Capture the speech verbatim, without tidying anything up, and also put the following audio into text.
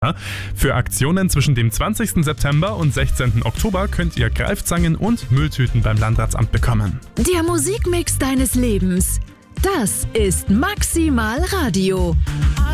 Für Aktionen zwischen dem zwanzigsten September und sechzehnten Oktober könnt ihr Greifzangen und Mülltüten beim Landratsamt bekommen. Der Musikmix deines Lebens. Das ist Maximal Radio.